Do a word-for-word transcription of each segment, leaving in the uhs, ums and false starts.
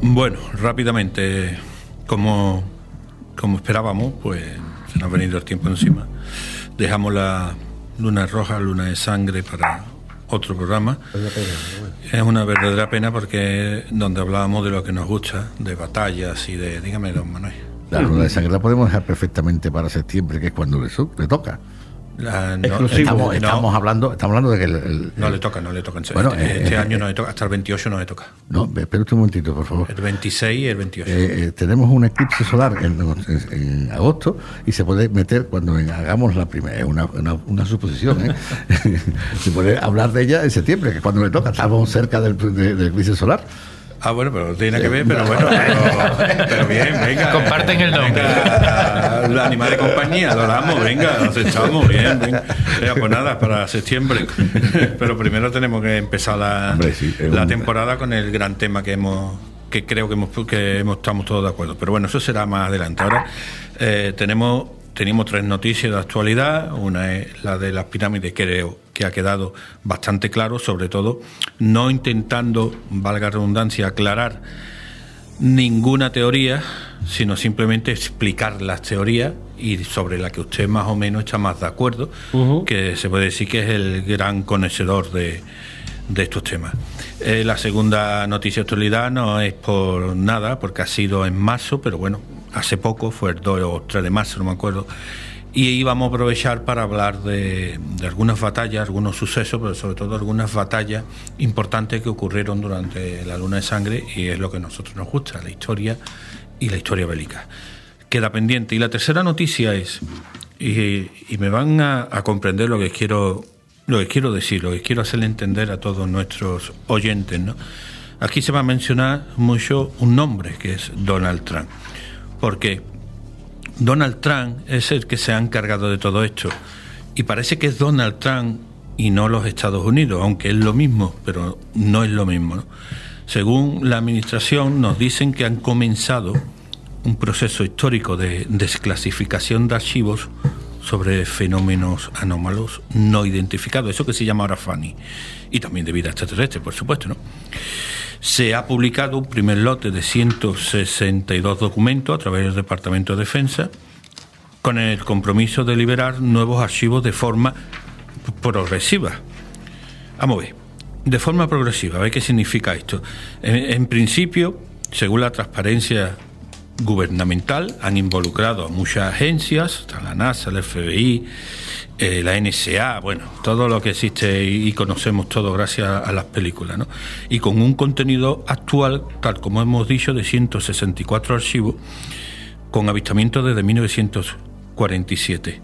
Bueno, rápidamente, como, como esperábamos, pues se nos ha venido el tiempo encima. Dejamos la luna roja, luna de sangre para otro programa. Es una verdadera pena porque donde hablábamos de lo que nos gusta, de batallas y de... Dígame, don Manuel. La luna de sangre la podemos dejar perfectamente para septiembre, que es cuando le, le toca. La, no, Exclusivo. Estamos, no, estamos hablando estamos hablando de que el, el, no le toca, no le toca. Bueno, este este eh, año eh, no le toca, hasta el veintiocho no le toca. No, espera usted un momentito, por favor. El veintiséis y el veintiocho. Eh, eh, tenemos un eclipse solar en, en, en agosto y se puede meter cuando hagamos la primera. Es una, una, una suposición, ¿eh? Se puede hablar de ella en septiembre, que es cuando le toca. Estamos cerca del, de, del eclipse solar. Ah, bueno, pero tiene que ver, pero bueno, pero, pero bien, venga. Comparten el nombre. Venga, la animal de compañía, lo damos, venga, nos echamos, bien, venga. Venga, pues nada, para septiembre. Pero primero tenemos que empezar la, Hombre, sí, la un... temporada con el gran tema que hemos, que creo que hemos, que hemos, estamos todos de acuerdo. Pero bueno, eso será más adelante. Ahora eh, tenemos, tenemos tres noticias de actualidad. Una es la de las pirámides, creo que ha quedado bastante claro, sobre todo no intentando, valga la redundancia, aclarar ninguna teoría, sino simplemente explicar las teorías y sobre la que usted más o menos está más de acuerdo, uh-huh. que se puede decir que es el gran conocedor de, de estos temas. Eh, la segunda noticia de actualidad no es por nada, porque ha sido en marzo, pero bueno, hace poco, fue el dos o tres de marzo, no me acuerdo. Y íbamos a aprovechar para hablar de, de algunas batallas, algunos sucesos, pero sobre todo algunas batallas importantes que ocurrieron durante la luna de sangre, y es lo que a nosotros nos gusta, la historia y la historia bélica. Queda pendiente. Y la tercera noticia es, y, y me van a, a comprender lo que quiero lo que quiero decir, lo que quiero hacerle entender a todos nuestros oyentes, ¿no? Aquí se va a mencionar mucho un nombre, que es Donald Trump. ¿Por qué? Donald Trump es el que se ha encargado de todo esto, y parece que es Donald Trump y no los Estados Unidos, aunque es lo mismo, pero no es lo mismo, ¿no? Según la administración nos dicen que han comenzado un proceso histórico de desclasificación de archivos sobre fenómenos anómalos no identificados, eso que se llama ahora FANI, y también de vida extraterrestre, por supuesto, ¿no? Se ha publicado un primer lote de ciento sesenta y dos documentos a través del Departamento de Defensa, con el compromiso de liberar nuevos archivos de forma progresiva. Vamos a ver, de forma progresiva, a ver qué significa esto. En, en principio, según la transparencia gubernamental, han involucrado a muchas agencias, la NASA, el F B I, eh, la N S A, bueno, todo lo que existe y conocemos todo gracias a las películas, ¿no? Y con un contenido actual, tal como hemos dicho, de ciento sesenta y cuatro archivos, con avistamientos desde mil novecientos cuarenta y siete.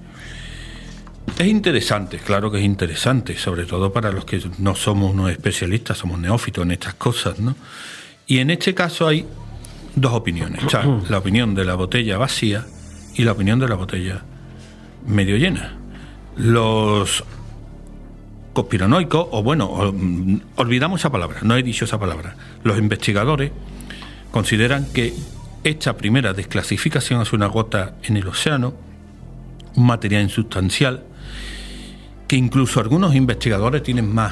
Es interesante, claro que es interesante, sobre todo para los que no somos unos especialistas, somos neófitos en estas cosas, ¿no? Y en este caso hay dos opiniones. Está la opinión de la botella vacía y la opinión de la botella medio llena. Los conspiranoicos, o bueno, olvidamos esa palabra, no he dicho esa palabra. Los investigadores consideran que esta primera desclasificación es una gota en el océano, un material insustancial, que incluso algunos investigadores tienen más,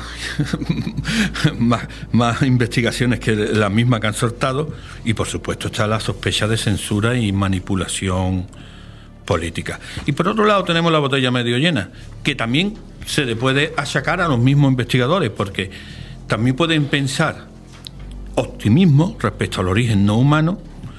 más, más investigaciones que la misma que han soltado, y por supuesto está la sospecha de censura y manipulación política. Y por otro lado tenemos la botella medio llena, que también se le puede achacar a los mismos investigadores, porque también pueden pensar optimismo respecto al origen no humano,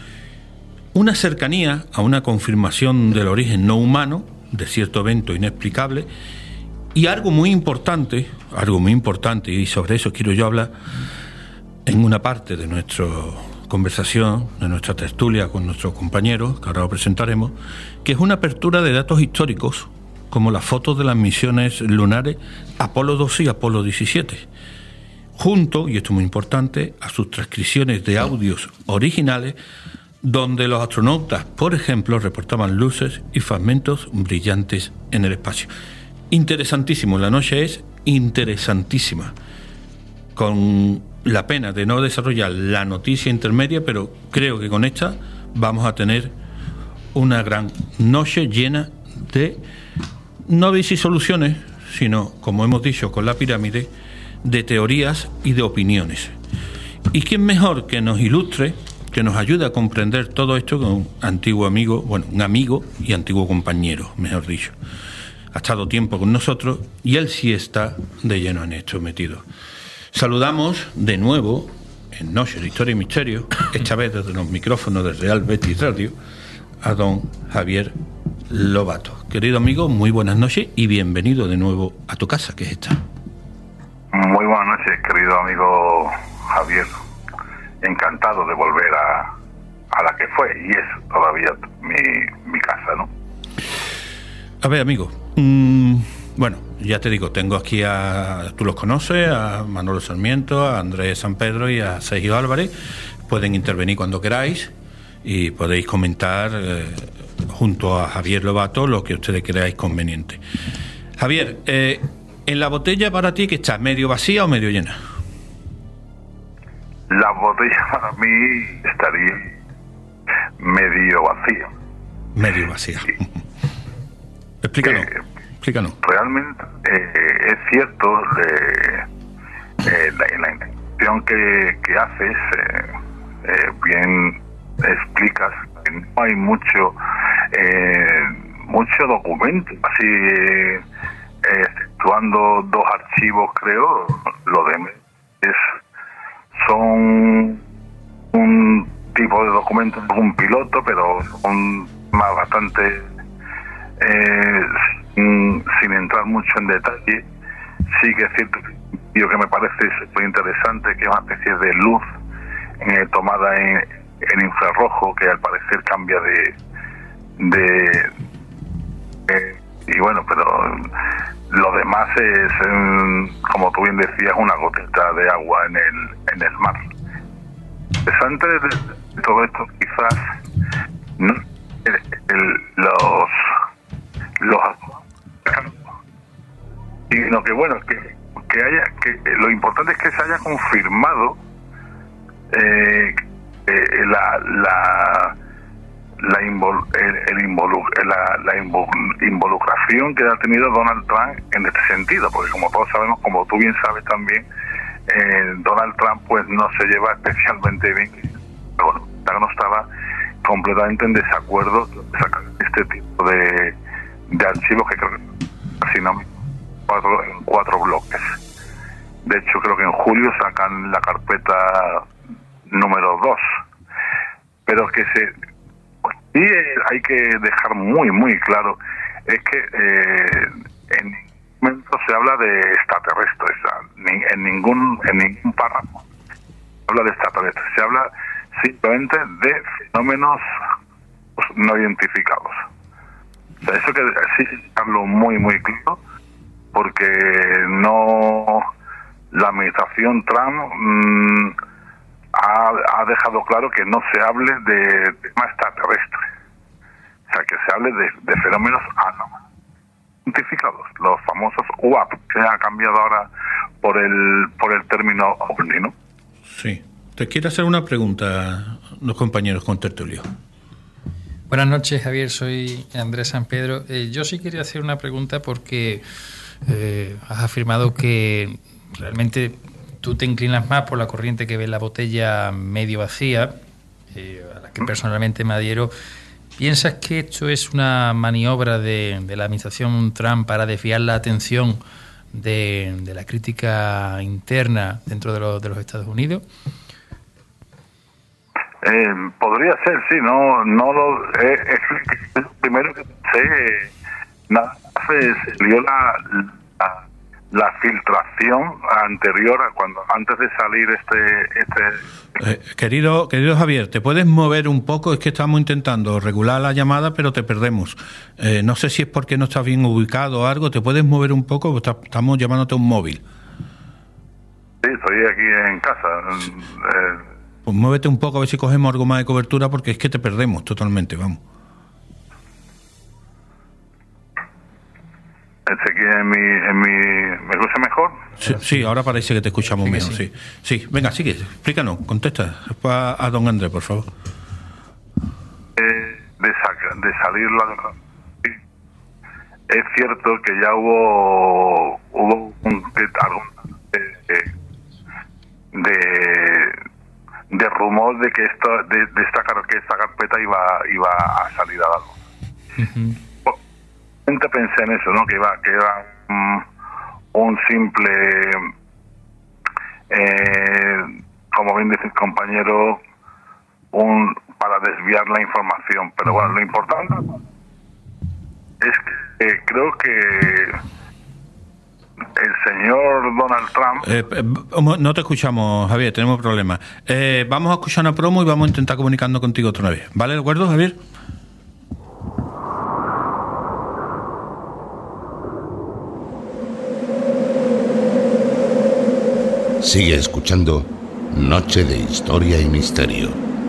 una cercanía a una confirmación del origen no humano de cierto evento inexplicable, y algo muy importante, algo muy importante, y sobre eso quiero yo hablar en una parte de nuestra conversación, de nuestra tertulia con nuestros compañeros, que ahora lo presentaremos, que es una apertura de datos históricos, como las fotos de las misiones lunares Apolo doce y Apolo diecisiete, junto, y esto es muy importante, a sus transcripciones de audios originales, donde los astronautas, por ejemplo, reportaban luces y fragmentos brillantes en el espacio. Interesantísimo, la noche es interesantísima, con la pena de no desarrollar la noticia intermedia, pero creo que con esta vamos a tener una gran noche llena de, no de soluciones, sino, como hemos dicho con la pirámide, de teorías y de opiniones. ¿Y quién mejor que nos ilustre que nos ayude a comprender todo esto con un antiguo amigo, bueno, un amigo y antiguo compañero, mejor dicho. Ha estado tiempo con nosotros y él sí está de lleno en esto metido. Saludamos de nuevo, en Noche de Historia y Misterio, esta vez desde los micrófonos de Real Betis Radio, a don Javier Lobato. Querido amigo, muy buenas noches y bienvenido de nuevo a tu casa, que es esta. Muy buenas noches, querido amigo Javier. Encantado de volver a, a la que fue y es todavía mi, mi casa, ¿no? A ver, amigo, mmm, bueno, ya te digo, tengo aquí a, tú los conoces, a Manolo Sarmiento, a Andrés San Pedro y a Sergio Álvarez. Pueden intervenir cuando queráis y podéis comentar eh, junto a Javier Lobato lo que ustedes creáis conveniente. Javier, eh, en la botella para ti, ¿qué está? ¿Medio vacía o medio llena? La botella para mí estaría medio vacía. Medio vacía. Sí. Explícanos, eh, explícanos. Realmente eh, es cierto eh, eh, la, la intención que, que haces, eh, eh, bien explicas que no hay mucho eh, mucho documento, así eh, exceptuando dos archivos, creo, lo demás es son un tipo de documentos, un piloto, pero son más bastante eh, sin, sin entrar mucho en detalle. Sí que es cierto yo que me parece súper interesante, que es una especie de luz eh, tomada en, en infrarrojo, que al parecer cambia de de eh, y bueno, pero lo demás es, como tú bien decías, una gotita de agua en el en el mar. Interesante de todo esto, quizás no el, el, los los sino que bueno que que haya que lo importante es que se haya confirmado eh, eh, la la la, invol, el, el involu, la, la invol, involucración que ha tenido Donald Trump en este sentido, porque como todos sabemos, como tú bien sabes también, eh, Donald Trump pues no se lleva especialmente bien, pero bueno, no estaba completamente en desacuerdo de sacar este tipo de, de archivos que creo que casi no cuatro, en cuatro bloques. De hecho creo que en julio sacan la carpeta número dos, pero que se y hay que dejar muy muy claro es que eh, en ningún momento se habla de extraterrestres, en ningún en ningún párrafo se habla de extraterrestres, se habla simplemente de fenómenos no identificados. O sea, eso que sí hablo muy muy claro, porque no la administración Trump mmm, Ha, ha dejado claro que no se hable de temas extraterrestres, o sea, que se hable de, de fenómenos anómalos identificados, los famosos U A P, que ha cambiado ahora por el por el término ovni, ¿no? Sí. Te quiero hacer una pregunta, los compañeros con tertulio. Buenas noches, Javier, soy Andrés San Pedro. Eh, yo sí quería hacer una pregunta porque eh, has afirmado que realmente tú te inclinas más por la corriente que ve la botella medio vacía, eh, a la que personalmente me adhiero. ¿Piensas que esto es una maniobra de, de la administración Trump para desviar la atención de, de la crítica interna dentro de, lo, de los Estados Unidos? Eh, podría ser, sí, no no lo eh, es el primero que pensé. Nada, se dio la, la la filtración anterior a cuando antes de salir este este eh, querido querido Javier, te puedes mover un poco, es que estamos intentando regular la llamada pero te perdemos. Eh, no sé si es porque no estás bien ubicado o algo. Te puedes mover un poco, estamos llamándote a un móvil. Sí, estoy aquí en casa. Eh, pues muévete un poco a ver si cogemos algo más de cobertura, porque es que te perdemos totalmente, vamos. Este aquí en mi, en mi, ¿me escucha mejor? Sí, sí, ahora parece que te escuchamos sí, mejor, sí. sí. Sí, venga, sigue, explícanos, contesta. Después a, a don Andrés, por favor. Eh, de, saca, de salir la... Sí. Es cierto que ya hubo hubo un algún de, de, de de rumor de que esto de, de esta que esta carpeta iba iba a salir a la luz. Uh-huh. Pensé en eso, ¿no? Que iba que era um, un simple eh, como bien dice el compañero, un para desviar la información, pero uh-huh. bueno, lo importante es que eh, creo que el señor Donald Trump... Eh, eh, no te escuchamos, Javier, tenemos problemas. Eh, vamos a escuchar una promo y vamos a intentar comunicarnos contigo otra vez. ¿Vale? ¿De acuerdo, Javier? Sigue escuchando Noche de Historia y Misterio.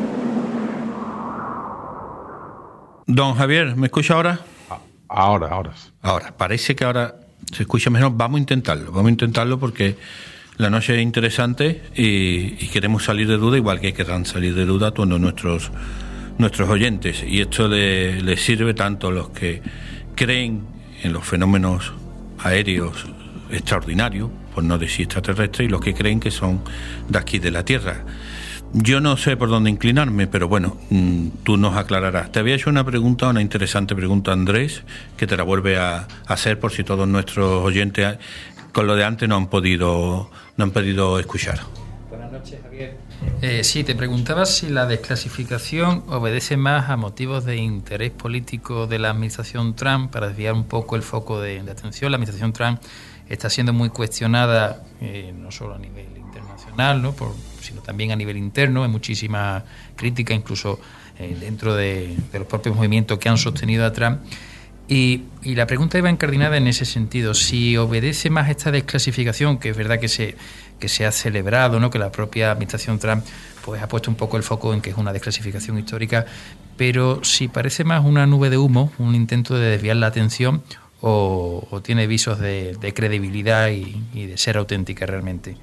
Don Javier, ¿me escucha ahora? Ahora, ahora. Ahora, parece que ahora... se escucha mejor. Vamos a intentarlo, vamos a intentarlo porque la noche es interesante y, y queremos salir de duda, igual que querrán salir de duda todos nuestros nuestros oyentes, y esto les le sirve tanto a los que creen en los fenómenos aéreos extraordinarios, por no decir extraterrestres, y los que creen que son de aquí de la Tierra. Yo no sé por dónde inclinarme, pero bueno, tú nos aclararás. Te había hecho una pregunta, una interesante pregunta, Andrés, que te la vuelve a hacer por si todos nuestros oyentes con lo de antes no han podido no han podido escuchar. Buenas noches, Javier. Eh, sí, te preguntaba si la desclasificación obedece más a motivos de interés político de la administración Trump para desviar un poco el foco de, de atención. La administración Trump está siendo muy cuestionada, eh, no solo a nivel internacional, ¿no? Por, sino también a nivel interno. Hay muchísima crítica, incluso eh, dentro de, de los propios movimientos que han sostenido a Trump. Y, y la pregunta iba encardinada en ese sentido. Si obedece más esta desclasificación, que es verdad que se, que se ha celebrado, ¿no? Que la propia administración Trump pues ha puesto un poco el foco en que es una desclasificación histórica, pero si parece más una nube de humo, un intento de desviar la atención, o, o tiene visos de, de credibilidad y, y de ser auténtica realmente.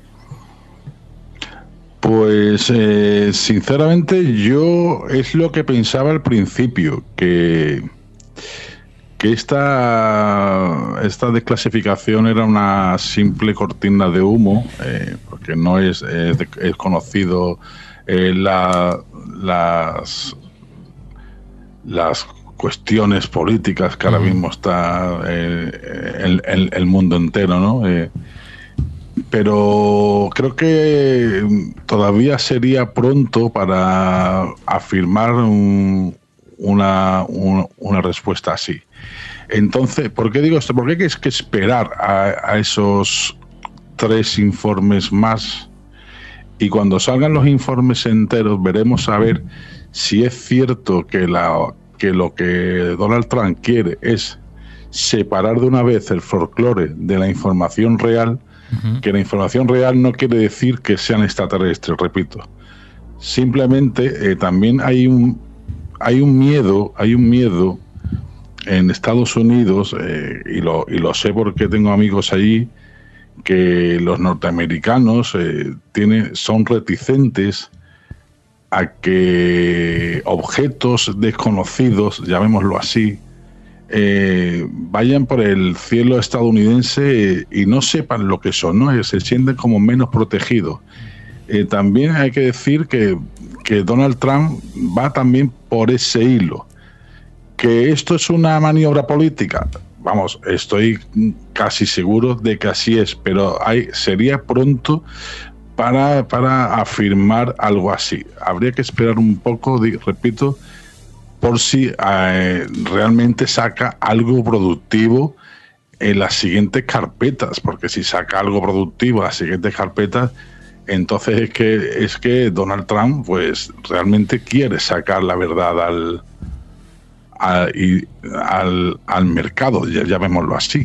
Pues eh, sinceramente yo es lo que pensaba al principio, que, que esta, esta desclasificación era una simple cortina de humo, eh, porque no es, es, de, es conocido eh, la, las, las cuestiones políticas que ahora mismo está eh, el, el, el mundo entero, ¿no? Eh, pero creo que todavía sería pronto para afirmar un, una, un, una respuesta así. Entonces, ¿por qué digo esto? Porque hay que esperar a, a esos tres informes más, y cuando salgan los informes enteros veremos a ver si es cierto que, la, que lo que Donald Trump quiere es separar de una vez el folclore de la información real. Que la información real no quiere decir que sean extraterrestres, repito. Simplemente eh, también hay un hay un miedo, hay un miedo en Estados Unidos, eh, y lo y lo sé porque tengo amigos allí, que los norteamericanos eh, tienen, son reticentes a que objetos desconocidos, llamémoslo así, Eh, vayan por el cielo estadounidense y no sepan lo que son, ¿no? Se sienten como menos protegidos. Eh, también hay que decir que, que Donald Trump va también por ese hilo. ¿Que esto es una maniobra política? Vamos, estoy casi seguro de que así es, pero hay, sería pronto para, para afirmar algo así. Habría que esperar un poco, de, repito, por si eh, realmente saca algo productivo en las siguientes carpetas, porque si saca algo productivo en las siguientes carpetas, entonces es que es que Donald Trump pues realmente quiere sacar la verdad al al, y, al, al mercado, ya llamémoslo así.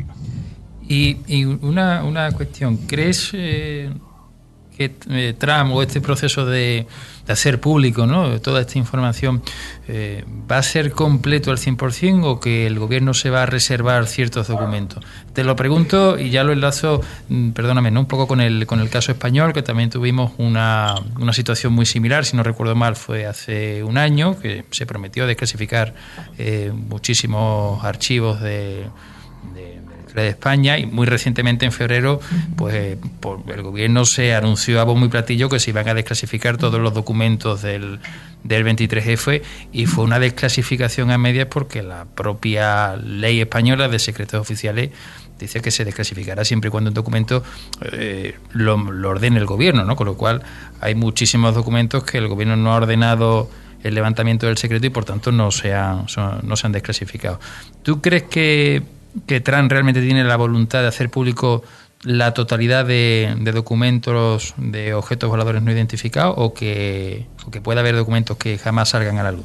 Y, y una, una cuestión, ¿crees eh, que eh, Trump o este proceso de, de hacer público, ¿no?, toda esta información eh, va a ser completo al cien por ciento o que el gobierno se va a reservar ciertos documentos? Te lo pregunto y ya lo enlazo, perdóname, ¿no?, un poco con el con el caso español, que también tuvimos una, una situación muy similar, si no recuerdo mal fue hace un año, que se prometió desclasificar eh, muchísimos archivos de, de Historia de España, y muy recientemente, en febrero, pues por el gobierno se anunció a bombo y platillo que se iban a desclasificar todos los documentos del, del veintitrés efe, y fue una desclasificación a medias porque la propia ley española de secretos oficiales dice que se desclasificará siempre y cuando un documento eh, lo, lo ordene el gobierno, ¿no? Con lo cual hay muchísimos documentos que el gobierno no ha ordenado el levantamiento del secreto y por tanto no se han, son, no se han desclasificado. ¿Tú crees que, que Trump realmente tiene la voluntad de hacer público la totalidad de, de documentos de objetos voladores no identificados, o que, o que pueda haber documentos que jamás salgan a la luz?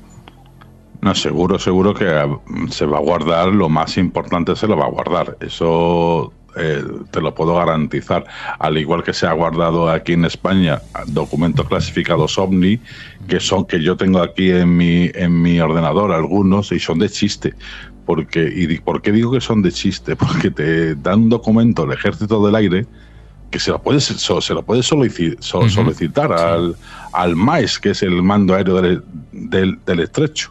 No, seguro, seguro que se va a guardar, lo más importante se lo va a guardar. Eso eh, te lo puedo garantizar. Al igual que se ha guardado aquí en España documentos clasificados OVNI, que son que yo tengo aquí en mi en mi ordenador algunos, y son de chiste. Porque, ¿y por qué digo que son de chiste? Porque te dan un documento el Ejército del Aire que se lo puedes se lo puedes solicitar, solicitar uh-huh. al, al MAES, que es el Mando Aéreo del, del, del Estrecho.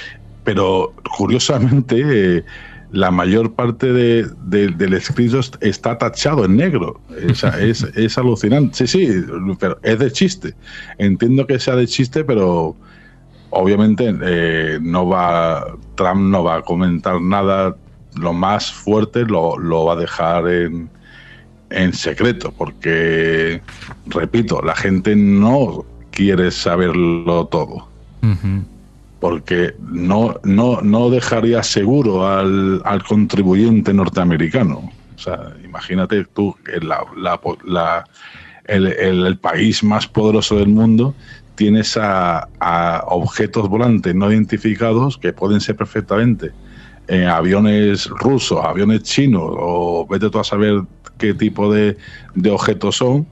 Pero curiosamente eh, la mayor parte de, de, del escrito está tachado en negro. Es, es, es alucinante. Sí, sí, pero es de chiste. Entiendo que sea de chiste, pero obviamente eh, no va Trump no va a comentar nada. Lo más fuerte lo, lo va a dejar en, en secreto, porque, repito, la gente no quiere saberlo todo. Uh-huh. Porque no, no, no dejaría seguro al, al contribuyente norteamericano. O sea, imagínate tú que la, la, la, el, el, el país más poderoso del mundo tienes a, a objetos volantes no identificados que pueden ser perfectamente eh, aviones rusos, aviones chinos, o vete tú a saber qué tipo de, de objetos son,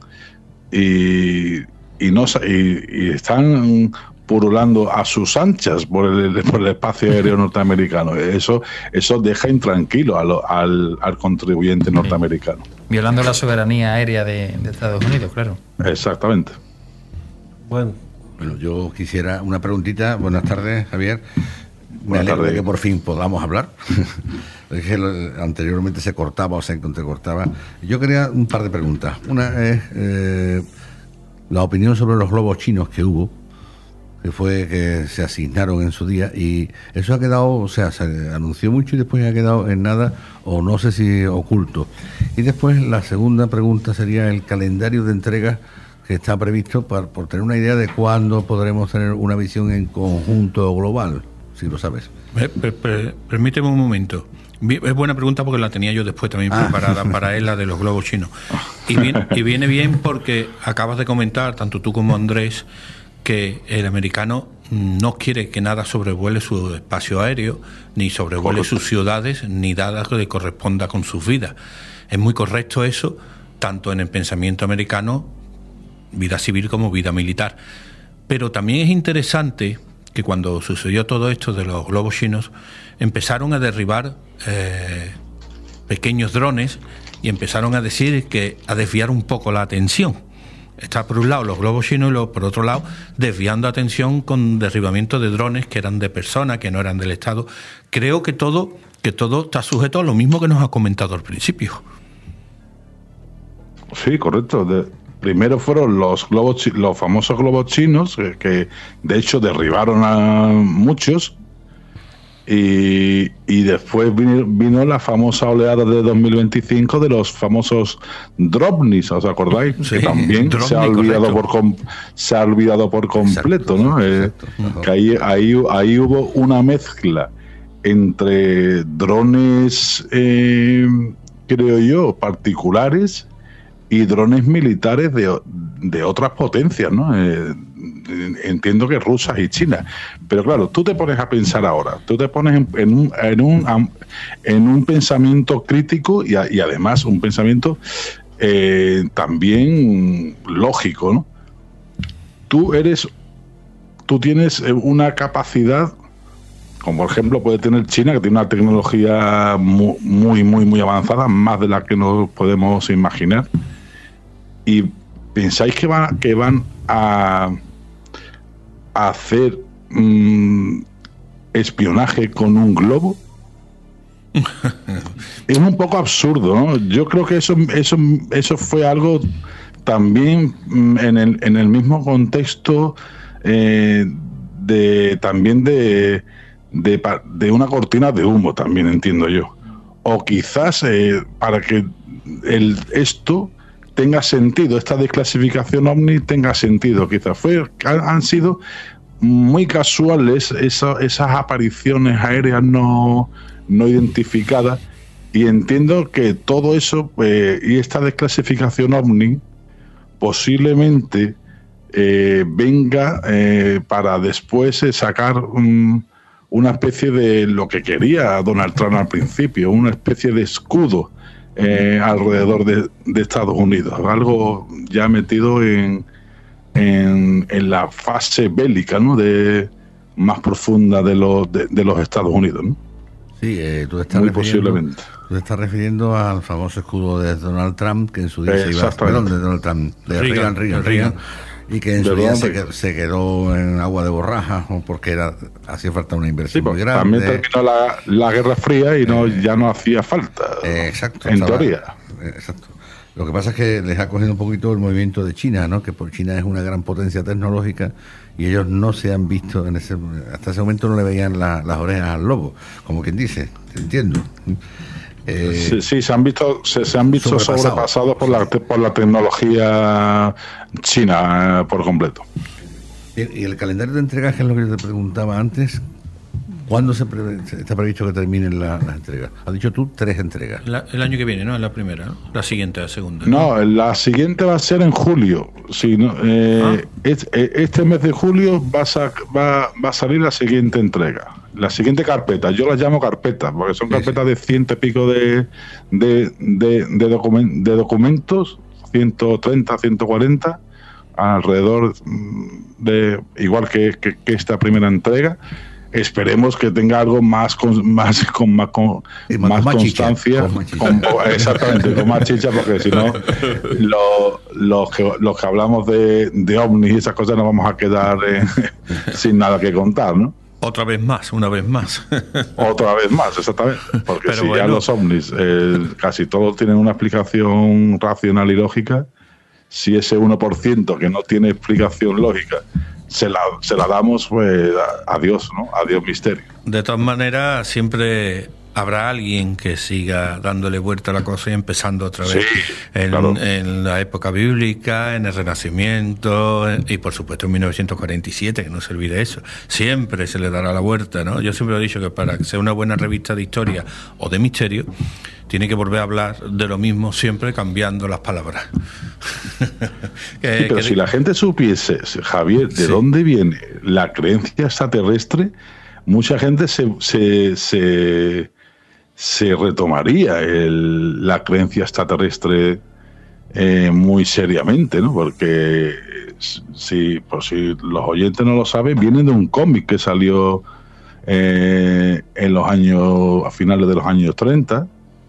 y, y, no, y, y están purulando a sus anchas por el, por el espacio aéreo norteamericano. Eso, eso deja intranquilo a lo, al, al contribuyente norteamericano. Violando la soberanía aérea de, de Estados Unidos, claro. Exactamente. Bueno, bueno, yo quisiera una preguntita. Buenas tardes, Javier. Me Buenas alegro tardes. de que por fin podamos hablar. Es que anteriormente se cortaba o se entrecortaba. Yo quería un par de preguntas. Una es eh, la opinión sobre los globos chinos que hubo, que fue que se asignaron en su día, y eso ha quedado, o sea, se anunció mucho y después ha quedado en nada, o no sé si oculto. Y después la segunda pregunta sería el calendario de entregas que está previsto, para, por tener una idea de cuándo podremos tener una visión en conjunto global, si lo sabes. Eh, per, per, permíteme un momento. Es buena pregunta porque la tenía yo después también ah. preparada para él, la de los globos chinos. Y viene, y viene bien porque acabas de comentar, tanto tú como Andrés, que el americano no quiere que nada sobrevuele su espacio aéreo, ni sobrevuele sus ciudades, ni nada que le corresponda con sus vidas. Es muy correcto eso, tanto en el pensamiento americano, vida civil como vida militar. Pero también es interesante que cuando sucedió todo esto de los globos chinos, empezaron a derribar eh, pequeños drones y empezaron a decir que a desviar un poco la atención. Está por un lado los globos chinos y lo, por otro lado desviando atención con derribamiento de drones que eran de personas, que no eran del Estado. Creo que todo, que todo está sujeto a lo mismo que nos ha comentado al principio. Sí, correcto. De, primero fueron los globos, los famosos globos chinos, que, que de hecho derribaron a muchos. Y, y después vino, vino la famosa oleada de dos mil veinticinco de los famosos Dropnis, ¿os acordáis? Sí, que también Dropni, se ha olvidado por com, se ha olvidado por completo, exacto, ¿no? Exacto, eh, que ahí, ahí, ahí hubo una mezcla entre drones, eh, creo yo, particulares y drones militares de, de otras potencias, ¿no? Eh, entiendo que rusas y chinas, pero claro, tú te pones a pensar ahora, tú te pones en, en, un, en, un, en un pensamiento crítico y, a, y además un pensamiento eh, también lógico, ¿no? Tú eres, tú tienes una capacidad, como por ejemplo puede tener China, que tiene una tecnología muy, muy, muy, muy avanzada, más de la que nos podemos imaginar, y pensáis que van, que van a hacer mmm, espionaje con un globo. Es un poco absurdo, ¿no? Yo creo que eso, eso, eso fue algo también en el, en el mismo contexto eh, de también de, de, de una cortina de humo, también entiendo yo. O quizás eh, para que el, esto tenga sentido, esta desclasificación OVNI tenga sentido, quizás fue, han sido muy casuales esa, esas apariciones aéreas no, no identificadas, y entiendo que todo eso eh, y esta desclasificación OVNI posiblemente eh, venga eh, para después eh, sacar un, una especie de lo que quería Donald Trump al principio, una especie de escudo eh, alrededor de, de Estados Unidos, algo ya metido en, en, en la fase bélica, ¿no?, de más profunda de los, de, de los Estados Unidos, ¿no? Sí, eh, tú estás Muy refiriendo, posiblemente. Tú te estás refiriendo al famoso escudo de Donald Trump, que en su día se iba, perdón, de Donald Trump, de Reagan, Reagan, Reagan, y que en su día se quedó, se quedó en agua de borraja, porque era hacía falta una inversión sí, muy grande. También terminó la, la Guerra Fría y no eh, ya no hacía falta. Eh, exacto. En estaba, teoría. Eh, exacto. Lo que pasa es que les ha cogido un poquito el movimiento de China, ¿no? Que por China es una gran potencia tecnológica y ellos no se han visto en ese, hasta ese momento no le veían la, las orejas al lobo, como quien dice, entiendo. Eh, sí, sí, se han visto, se, se han visto sobrepasado. sobrepasados por la por la tecnología china eh, por completo. Y, y el calendario de entregas, que es lo que yo te preguntaba antes, ¿cuándo se, pre, se está previsto que terminen la, las entregas? Has dicho tú tres entregas. La, el año que viene, ¿no? La primera, ¿no? La siguiente, la segunda. No, no la siguiente va a ser en julio. Sí, no, eh, ah. este, este mes de julio va a, va, va a salir la siguiente entrega. La siguiente carpeta, yo las llamo carpetas, porque son carpetas sí, sí. de ciento y pico de, de, de, de, document, de documentos, ciento treinta, ciento cuarenta, alrededor de, igual que, que, que esta primera entrega. Esperemos que tenga algo más con más con más, con, más, más constancia, con más con, exactamente, con más chicha, porque si no lo, los que los que hablamos de, de ovnis y esas cosas nos vamos a quedar eh, sin nada que contar, ¿no? Otra vez más, una vez más. Otra vez más, exactamente. Porque Pero si bueno. ya los ovnis eh, casi todos tienen una explicación racional y lógica, si ese uno por ciento que no tiene explicación lógica se la, se la damos, pues adiós, ¿no? Adiós misterio. De todas maneras, siempre habrá alguien que siga dándole vuelta a la cosa y empezando otra vez sí, en, claro. en la época bíblica, en el Renacimiento y por supuesto en mil novecientos cuarenta y siete, que no se olvide eso. Siempre se le dará la vuelta, ¿no? Yo siempre he dicho que para que sea una buena revista de historia o de misterio, tiene que volver a hablar de lo mismo, siempre cambiando las palabras. que, sí, pero que... si la gente supiese, Javier, de sí. dónde viene la creencia extraterrestre, mucha gente se... se, se se retomaría el, la creencia extraterrestre eh, muy seriamente, ¿no? Porque si, por si los oyentes no lo saben, viene de un cómic que salió eh, en los años, a finales de los años treinta,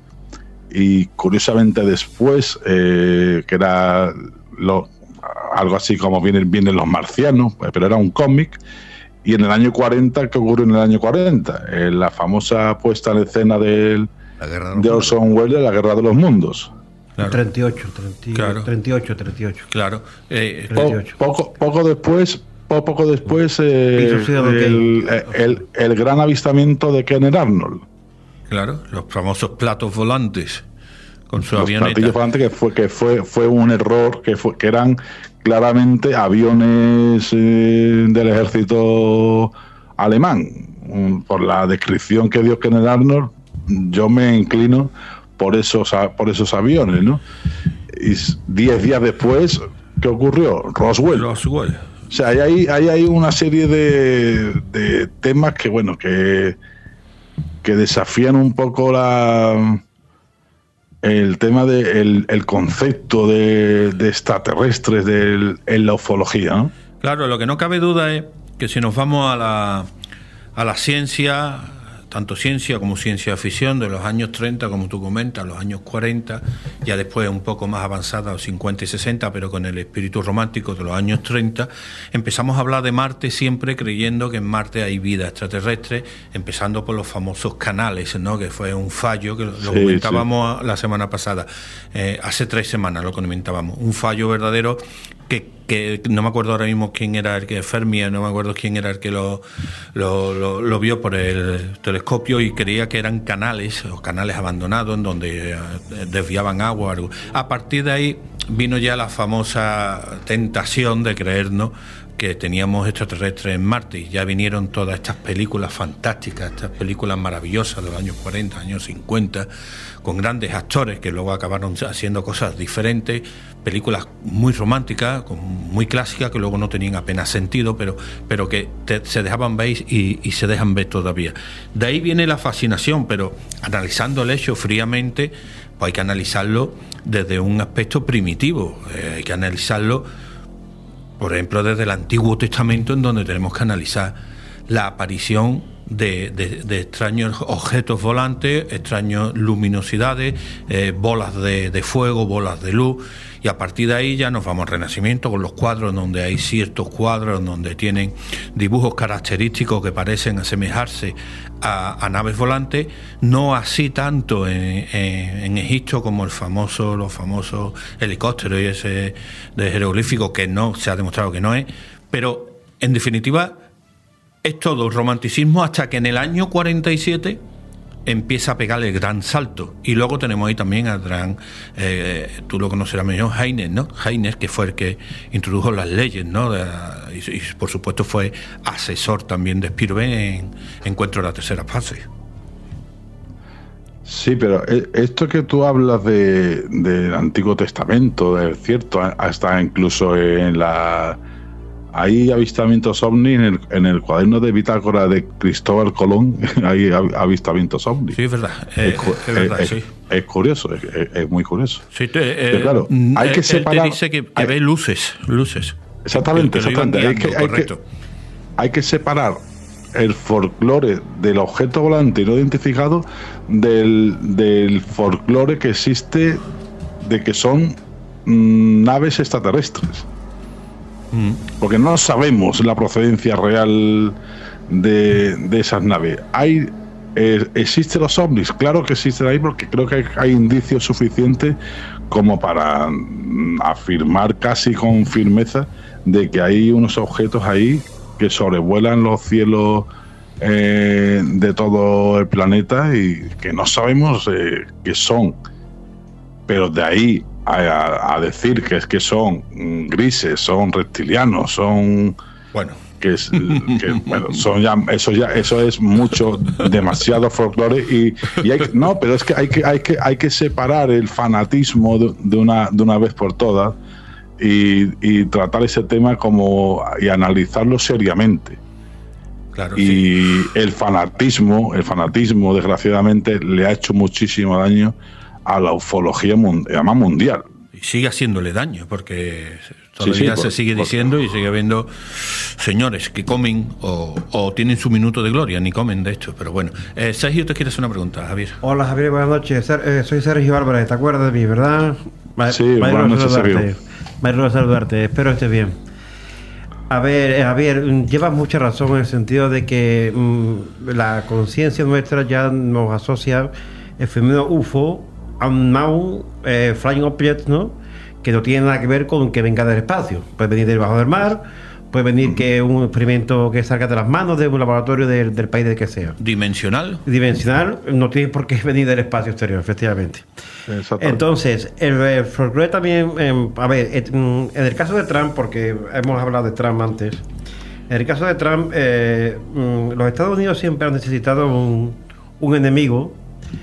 y curiosamente después, eh, que era lo, algo así como vienen, vienen los marcianos, pero era un cómic. Y en el año cuarenta, ¿qué ocurrió en el año cuarenta? Eh, la famosa puesta en escena del, de, de Orson Welles, La Guerra de los Mundos. Claro. treinta y ocho, treinta, claro. treinta y ocho, treinta y ocho. Claro. Eh, treinta y ocho. Po, poco, poco después, po, poco después eh, el, el, el, el gran avistamiento de Kenneth Arnold. Claro, los famosos platos volantes con su los avioneta. Platillos volantes que fue que fue fue un error, que fue que eran claramente aviones eh, del ejército alemán. Um, por la descripción que dio Kenneth Arnold, yo me inclino por esos por esos aviones, ¿no? Y diez días después, ¿qué ocurrió? Roswell. Roswell. O sea, hay hay, hay una serie de, de temas que, bueno, que, que desafían un poco la... el tema del de el concepto de, de extraterrestres de, en la ufología, ¿no? Claro, lo que no cabe duda es que si nos vamos a la, a la ciencia, tanto ciencia como ciencia ficción, de los años treinta, como tú comentas, los años cuarenta, ya después un poco más avanzada, los cincuenta y sesenta, pero con el espíritu romántico de los años treinta, empezamos a hablar de Marte siempre creyendo que en Marte hay vida extraterrestre, empezando por los famosos canales, ¿no? Que fue un fallo, que lo sí, comentábamos sí. la semana pasada, eh, hace tres semanas lo comentábamos, un fallo verdadero que, que no me acuerdo ahora mismo quién era el que, Fermi, no me acuerdo quién era el que lo, lo, lo, lo vio por el telescopio y creía que eran canales, o canales abandonados en donde desviaban agua o algo. A partir de ahí vino ya la famosa tentación de creernos que teníamos extraterrestres en Marte, y ya vinieron todas estas películas fantásticas, estas películas maravillosas de los años cuarenta, años cincuenta, con grandes actores que luego acabaron haciendo cosas diferentes, películas muy románticas, muy clásicas, que luego no tenían apenas sentido, pero, pero que te, se dejaban ver y, y se dejan ver todavía. De ahí viene la fascinación, pero analizando el hecho fríamente, pues hay que analizarlo desde un aspecto primitivo, eh, hay que analizarlo, por ejemplo, desde el Antiguo Testamento, en donde tenemos que analizar la aparición de, de, de extraños objetos volantes, extrañas luminosidades, eh, bolas de, de fuego, bolas de luz, y a partir de ahí ya nos vamos al Renacimiento con los cuadros, donde hay ciertos cuadros donde tienen dibujos característicos que parecen asemejarse a, a naves volantes, no así tanto en, en, en Egipto como el famoso, los famosos helicópteros y ese de jeroglífico, que no se ha demostrado que no es, pero en definitiva es todo el romanticismo hasta que en el año cuarenta y siete empieza a pegar el gran salto. Y luego tenemos ahí también al gran, eh, tú lo conocerás mejor, Heine, ¿no? Heine, que fue el que introdujo las leyes, ¿no? De, y, y por supuesto fue asesor también de Spielberg en Encuentro de la tercera fase. Sí, pero esto que tú hablas de del Antiguo Testamento, es cierto, hasta incluso en la... Hay avistamientos ovni en el, en el cuaderno de bitácora de Cristóbal Colón, hay avistamientos ovni. Sí, es verdad. Eh, es, es, verdad es, sí. es curioso, es, es muy curioso. Sí, te, eh, claro, hay que separar. Él te dice que, que hay, ve luces, luces. Exactamente, exactamente. Hay que, hay, que, hay que separar el folclore del objeto volante no identificado del, del folclore que existe de que son mmm, naves extraterrestres. Porque no sabemos la procedencia real de, de esas naves. Hay eh, ¿existen los ovnis? Claro que existen ahí, porque creo que hay, hay indicios suficientes como para mm, afirmar casi con firmeza de que hay unos objetos ahí que sobrevuelan los cielos eh, de todo el planeta y que no sabemos eh, qué son. Pero de ahí A, a decir que es que son grises, son reptilianos, son bueno, que, es, que bueno, son ya eso ya eso es mucho demasiado folclore y, y hay, no, pero es que hay que hay que hay que separar el fanatismo de, de una de una vez por todas y, y tratar ese tema como y analizarlo seriamente. Claro, y sí. el fanatismo, el fanatismo desgraciadamente le ha hecho muchísimo daño a la ufología además mundial. Y sigue haciéndole daño, porque todavía sí, sí, se por, sigue por, diciendo y sigue habiendo señores que comen o, o tienen su minuto de gloria, ni comen de esto. Pero bueno, eh, Sergio, te quieres hacer una pregunta, Javier. Hola, Javier, buenas noches. Ser, eh, soy Sergio Álvarez, ¿te acuerdas de mí, verdad? Ma sí, buenas noches, Sergio. Me alegro de saludarte, espero que estés bien. A ver, eh, Javier, llevas mucha razón en el sentido de que mmm, la conciencia nuestra ya nos asocia el fenómeno U F O Unknown eh, Flying Objects, ¿no? Que no tiene nada que ver con que venga del espacio. Puede venir debajo del mar, puede venir que un experimento que salga de las manos de un laboratorio del, del país del que sea. ¿Dimensional? Dimensional, no tiene por qué venir del espacio exterior, efectivamente. Entonces, el, el folclore también, eh, a ver, en el caso de Trump, porque hemos hablado de Trump antes, en el caso de Trump, eh, los Estados Unidos siempre han necesitado un, un enemigo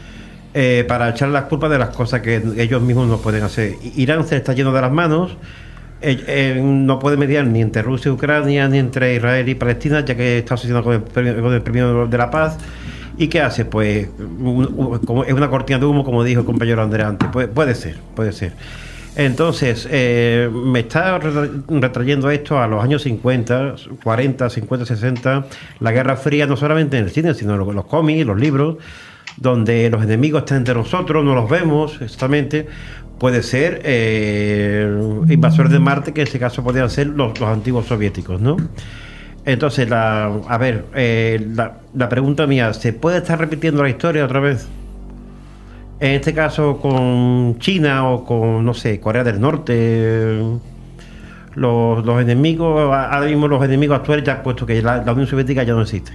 Eh, para echar las culpas de las cosas que ellos mismos no pueden hacer. Irán se está yendo de las manos, eh, eh, no puede mediar ni entre Rusia y Ucrania, ni entre Israel y Palestina, ya que está asociado con el, con el premio de la paz. ¿Y qué hace? Pues un, un, como, es una cortina de humo, como dijo el compañero Andrés antes. Puede, puede ser, puede ser. Entonces, eh, me está retrayendo esto a los años cincuenta, cuarenta, cincuenta, sesenta, la Guerra Fría, no solamente en el cine, sino en los, los cómics, los libros, donde los enemigos están entre nosotros, no los vemos exactamente. Puede ser eh, invasores de Marte, que en este caso podrían ser los, los antiguos soviéticos, ¿no? Entonces, la, a ver, eh, la, la pregunta mía, ¿se puede estar repitiendo la historia otra vez? En este caso con China o con, no sé, Corea del Norte. Los, los enemigos, ahora mismo los enemigos actuales, ya puesto que la, la Unión Soviética ya no existe.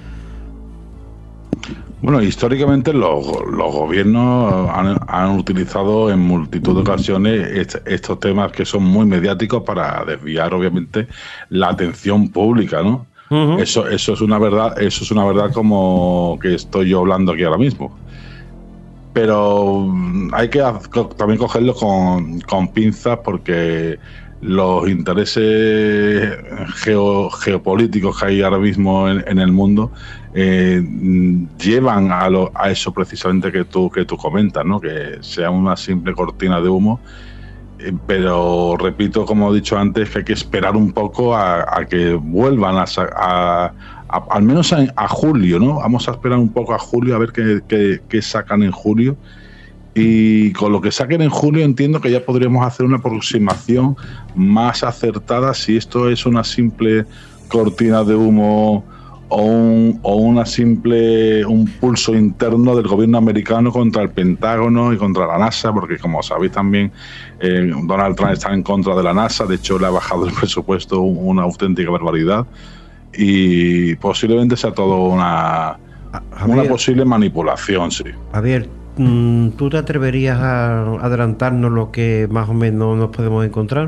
Bueno, históricamente los, los gobiernos han, han utilizado en multitud de ocasiones est, estos temas que son muy mediáticos para desviar, obviamente, la atención pública, ¿no? Uh-huh. Eso, eso es una verdad, eso es una verdad como que estoy yo hablando aquí ahora mismo. Pero hay que también cogerlo con, con pinzas, porque los intereses geo, geopolíticos que hay ahora mismo en, en el mundo eh, llevan a, lo, a eso precisamente que tú, que tú comentas, ¿no? Que sea una simple cortina de humo. Eh, pero repito, como he dicho antes, que hay que esperar un poco a, a que vuelvan a, a, a al menos a, a julio, ¿no? Vamos a esperar un poco a julio a ver qué, qué, qué sacan en julio. Y con lo que saquen en julio entiendo que ya podríamos hacer una aproximación más acertada si esto es una simple cortina de humo o, un, o una simple un pulso interno del gobierno americano contra el Pentágono y contra la NASA, porque como sabéis también eh, Donald Trump está en contra de la NASA. De hecho le ha bajado el presupuesto una auténtica barbaridad, y posiblemente sea todo una, Javier, una posible manipulación, sí. Javier, ¿tú te atreverías a adelantarnos lo que más o menos nos podemos encontrar?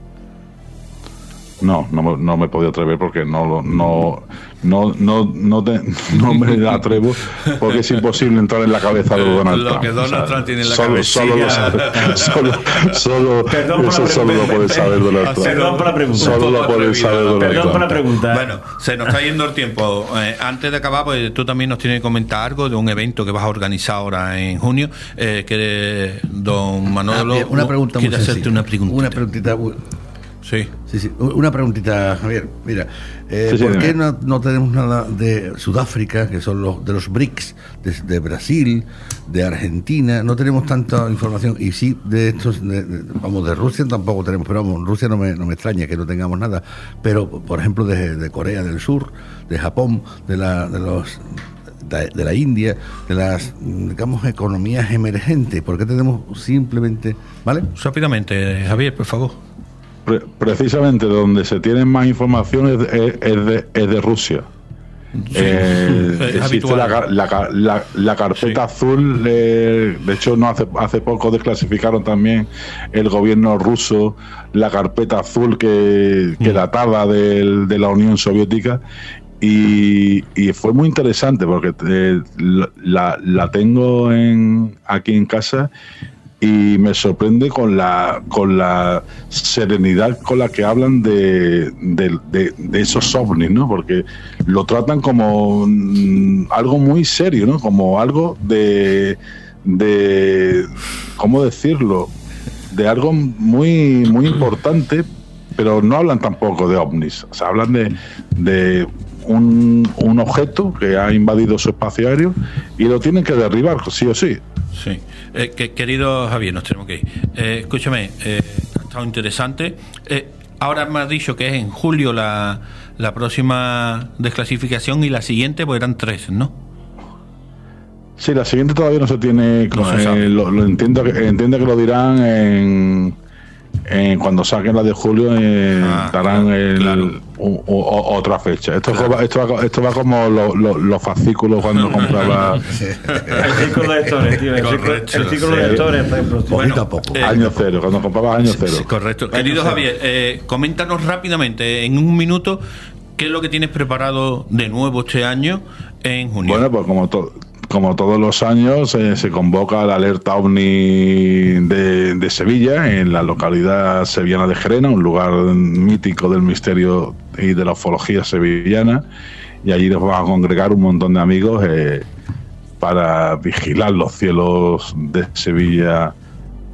No, no, no me he podido atrever porque no, no, no, no, no, te, no me atrevo, porque es imposible entrar en la cabeza de Donald lo Trump. que Donald o sea, Trump tiene en la solo, cabeza. Solo, lo sabe, solo, solo, Perdón eso solo lo puede saber Donald Trump. Perdón por la pregunta. Solo lo puede saber Donald Perdón Trump. por la pregunta. Bueno, se nos está yendo el tiempo. Eh, antes de acabar, pues tú también nos tienes que comentar algo de un evento que vas a organizar ahora en junio, eh, que don Manolo ah, una pregunta quiere muy hacerte sencilla. una preguntita. Una preguntita. Sí. Sí, sí. Una preguntita, Javier. Mira, eh, sí, sí, ¿por qué dime. no, no tenemos nada de Sudáfrica, que son los de los BRICS, de, de Brasil, de Argentina? No tenemos tanta información. Y sí, de estos, de, de, vamos, de Rusia tampoco tenemos, pero vamos, Rusia no me, no me extraña que no tengamos nada. Pero, por ejemplo, de, de Corea del Sur, de Japón, de, la, de los... De, de la India, de las, digamos, economías emergentes. ¿Por qué tenemos simplemente, vale? Rápidamente, Javier, por favor. Pre- precisamente donde se tiene más información es, es, es, de, es de Rusia. Sí, eh, es existe habitual. la, la, la, la carpeta Sí. azul, eh, de hecho no hace, hace poco desclasificaron también el gobierno ruso la carpeta azul que, que Mm. databa del, de la Unión Soviética. Y, y fue muy interesante porque eh, la, la tengo en, aquí en casa, y me sorprende con la con la serenidad con la que hablan de, de, de, de esos ovnis, ¿no? Porque lo tratan como mm, algo muy serio, ¿no? Como algo de, de ¿cómo decirlo? De algo muy, muy importante, pero no hablan tampoco de ovnis. O sea, hablan de, de un, un objeto que ha invadido su espacio aéreo y lo tienen que derribar, sí o sí. Sí. Eh, que, querido Javier, nos tenemos que ir. Eh, escúchame, eh, ha estado interesante. Eh, ahora me has dicho que es en julio la, la próxima desclasificación, y la siguiente, pues eran tres, ¿no? Sí, la siguiente todavía no se tiene. No se eh, sabe. lo, lo entiendo, que, entiendo que lo dirán en, en cuando saquen la de julio, eh, Ah, darán claro, el, claro. o- o- otra fecha. Esto, Claro. va, esto, va, esto va como lo- lo- los fascículos cuando compraba El círculo de lectores, tío. El círculo, Correcto, el círculo sí. de lectores, por ejemplo. Poquito Bueno, a poco. eh, año cero, cuando comprabas año cero. Sí, correcto. Bueno, Querido sí. Javier, eh, coméntanos rápidamente, en un minuto, qué es lo que tienes preparado de nuevo este año en junio. Bueno, pues como, to- como todos los años eh, se convoca la alerta OVNI de, de Sevilla, en la localidad sevillana de Gerena, un lugar mítico del misterio y de la ufología sevillana, y allí nos vamos a congregar un montón de amigos eh, para vigilar los cielos de Sevilla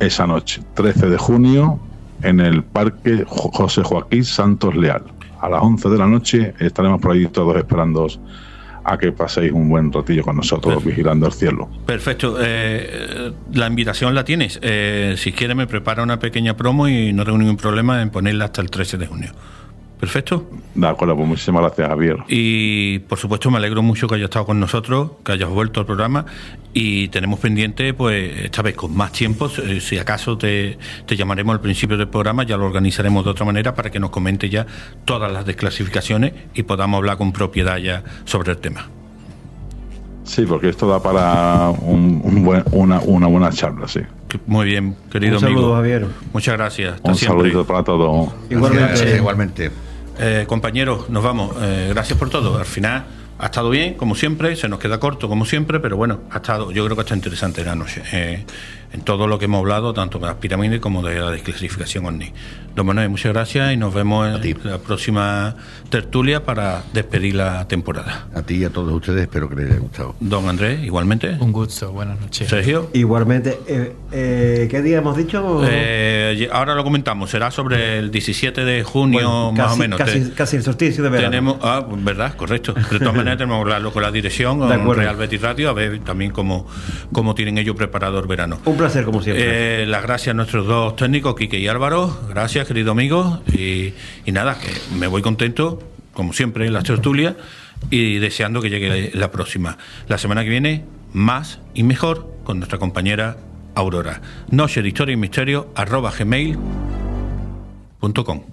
esa noche, trece de junio, en el Parque José Joaquín Santos Leal. A las once de la noche estaremos por ahí todos esperándoos a que paséis un buen ratillo con nosotros. Perfecto. Vigilando el cielo. Perfecto. Eh, la invitación la tienes. Eh, si quieres me prepara una pequeña promo y no tengo ningún problema en ponerla hasta el trece de junio. Perfecto. De acuerdo, pues muchísimas gracias, Javier. Y por supuesto me alegro mucho que hayas estado con nosotros, que hayas vuelto al programa, y tenemos pendiente, pues esta vez con más tiempo, si acaso te, te llamaremos al principio del programa, ya lo organizaremos de otra manera para que nos comente ya todas las desclasificaciones y podamos hablar con propiedad ya sobre el tema. Sí, porque esto da para un, un buen, una, una buena charla, sí. Muy bien, querido un amigo. Saludo, Javier. Muchas gracias. Hasta un siempre. saludito para todos. Igualmente. Sí, igualmente. Eh, compañeros, nos vamos. Eh, gracias por todo. Al final ha estado bien, como siempre, se nos queda corto, como siempre, pero bueno, ha estado, yo creo que ha estado interesante la noche. Eh, en todo lo que hemos hablado, tanto de las pirámides como de la desclasificación OVNI. Don Manuel, muchas gracias y nos vemos en la próxima tertulia para despedir la temporada. A ti y a todos ustedes, espero que les haya gustado. Don Andrés, igualmente. Un gusto, buenas noches. Sergio. Igualmente. Eh, eh, ¿Qué día hemos dicho? Eh, ahora lo comentamos, será sobre el diecisiete de junio, bueno, casi, más o menos. Casi, Te, casi el solsticio de verano. Tenemos, ah, verdad, correcto. De todas maneras tenemos que hablarlo con la dirección, con Real Betis Radio, a ver también cómo, cómo tienen ellos preparado el verano. Un placer, como siempre. Eh, las gracias a nuestros dos técnicos, Quique y Álvaro. Gracias, querido amigo. Y, y nada, que me voy contento, como siempre, en las tertulias y deseando que llegue la próxima. La semana que viene, más y mejor con nuestra compañera Aurora. Noche de Historia y Misterio arroba gmail punto com.